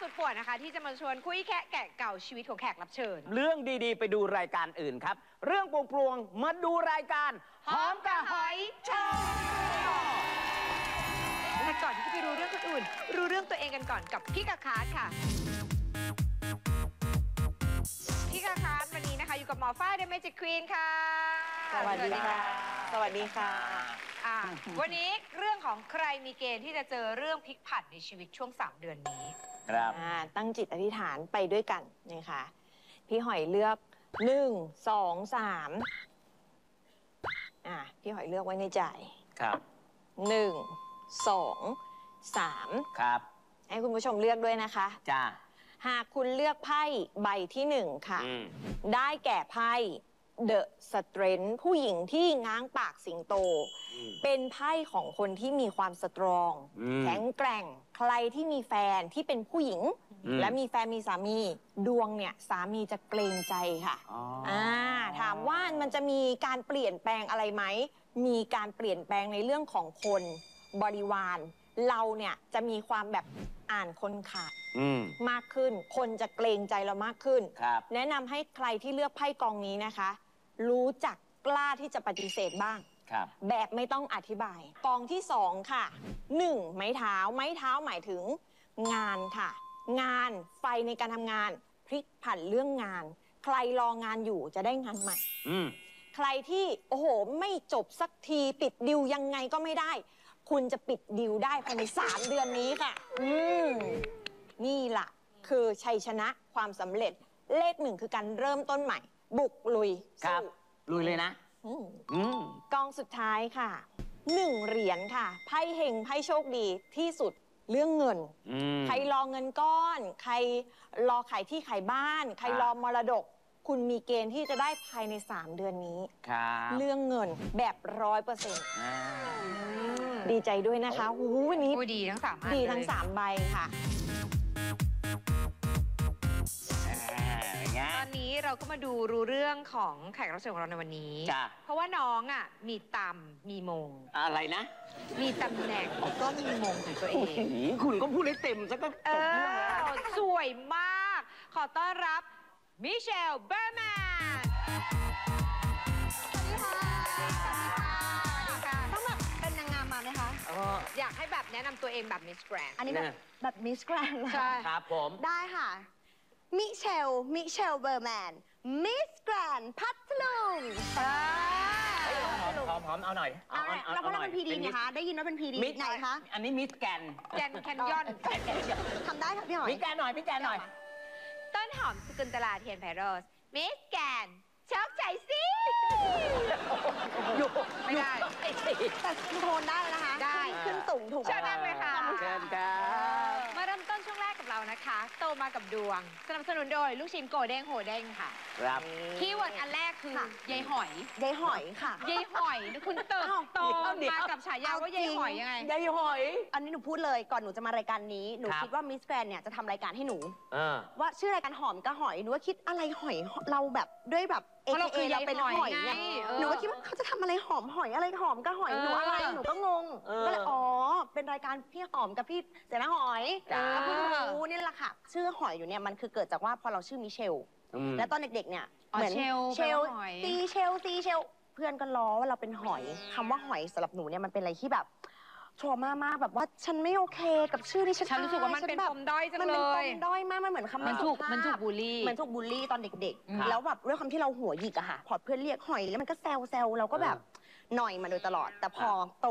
สุดป่วนนะคะที่จะมาชวนคุยแกะเก่าชีวิตของแขกรับเชิญเรื่องดีๆไปดูรายการอื่นครับ เรื่องปลวงๆมาดูรายการหอมกะหอยโชว์แต่ก่อนที่จะไปรู้เรื่องคนอื่นรู้เรื่องตัวเองกันก่อนกับพี่กะคาร์ดค่ะพี่กะคาร์ดวันนี้นะคะอยู่กับหมอฝ้ายเดอะเมจิกควีนค่ะสวัสดีค่ะสวัสดีค่ะวันนี้เรื่องของใครมีเกณฑ์ที่จะเจอเรื่องพลิกผันในชีวิตช่วง3 เดือนนี้ครับตั้งจิตอธิษฐานไปด้วยกันนะคะพี่หอยเลือก1 2 3พี่หอยเลือกไว้ในใจครับ 1 2 3 ครับให้คุณผู้ชมเลือกด้วยนะคะจ้าหากคุณเลือกไพ่ใบที่1ค่ะได้แก่ไพ่ The Strength ผู้หญิงที่ง้างปากสิงโตเป็นไพ่ของคนที่มีความสตรองแข็งแกร่งใครที่มีแฟนที่เป็นผู้หญิงและมีแฟนมีสามีดวงเนี่ยสามีจะเกรงใจค่ะถามว่ามันจะมีการเปลี่ยนแปลงอะไรไหมมีการเปลี่ยนแปลงในเรื่องของคนบริวารเราเนี่ยจะมีความแบบอ่านคนขาดมากขึ้นคนจะเกรงใจเรามากขึ้นแนะนำให้ใครที่เลือกไพ่กองนี้นะคะรู้จักกล้าที่จะปฏิเสธบ้างแบบไม่ต้องอธิบายกองที่2ค่ะ1ไม้เท้าหมายถึงงานค่ะงานไฟในการทำงานพลิกผันเรื่องงานใครรองานอยู่จะได้งานใหม่ใครที่โอ้โหไม่จบสักทีปิดดิวยังไงก็ไม่ได้คุณจะปิดดิวได้ภายใน3 เดือนนี้ค่ะนี่ล่ะคือชัยชนะความสำเร็จเลข1คือการเริ่มต้นใหม่บุกลุยครับลุยเลยนะกองสุดท้ายค่ะ1 เหรียญค่ะไพ่เฮงไพ่โชคดีที่สุดเรื่องเงินใครรอเงินก้อนใครรอขายที่ขายบ้านใครรอมรดกคุณมีเกณฑ์ที่จะได้ภายใน3 เดือนนี้เรื่องเงินแบบ100%ดีใจด้วยนะคะวันนี้ดีทั้ง3 อันดีทั้ง3 ใบค่ะตอนนี้เราก็มาดูรู้เรื่องของแขกรับเชิญของเราในวันนี้เพราะว่าน้องมีตำมีมงอะไรนะมีตำแหน่งก็มีมงของตัวเองคุณก็พูดได้เต็มซะก็จบเรื่องแล้วสวยมากขอต้อนรับมิเชลเบอร์แมนต้องแบบเป็นนางงามมาไหมคะอยากให้แบบแนะนำตัวเองแบบมิสแกรนด์อันนี้แบบมิสแกรนด์ใช่ครับผมได้ค่ะมิเชลเบอร์แมนมิสแกรนด์พัทลุงหอมเอาหน่อยเราพูดว่าเป็นพีดีนะคะได้ยินว่าเป็นพีดีไหนคะอันนี้มิสแกนแคนยอนทำได้ค่ะพี่หอยมิสแกนหน่อยต้นหอมสกุลตลาเทียนไพโรสมิสแกนโชคใจสิอยู่ไม่ได้แต่โทนได้แล้วนะคะได้ขึ้นสูงถูกเชิญนั่งเลยค่ะเชิญครับมาเริ่มต้นช่วงแรกกับเรานะคะโตมากับดวงสนับสนุนโดยลูกชิ้นโกเด้งโหเด้งค่ะครับคีย์เวิร์ดอันแรกคือยายหอยค่ะยายหอยคุณเติบโตมากับฉายาว่ายายหอยยังไงยายหอยอันนี้หนูพูดเลยก่อนหนูจะมารายการนี้หนูคิดว่ามิสแกรนด์เนี่ยจะทำรายการให้หนูว่าชื่อรายการหอมกะหอยหนูว่าคิดอะไรหอยเราแบบด้วยแบบเราเป็นหอยไงหนูก็คิดว่าเขาจะทำอะไรหอมหอยอะไรหอมกะหอยหนูอะไรหนูก็งงก็เลยเป็นรายการพี่หอมกับพี่เสนาหอยก็เพิ่งรู้นี่แหละค่ะชื่อหอยอยู่เนี่ยมันคือเกิดจากว่าพอเราชื่อมิเชลและตอนเด็กๆเนี่ยเหมือนเชลเพื่อนก็ล้อว่าเราเป็นหอยคำว่าหอยสำหรับหนูเนี่ยมันเป็นอะไรที่แบบทรมามากแบบว่าฉันไม่โอเคกับชื่อที่ฉันรู้สึกว่ามันเป็นปมด้อยจังเลยมันเป็นปมด้อยมากมันเหมือนคำมันถูกบูลลี่ตอนเด็กๆแล้วแบบด้วยคำที่เราหัวหยิกอะค่ะพอเพื่อนเรียกหอยแล้วมันก็แซวเราก็แบบหน่อยมาโดยตลอดแต่พอโต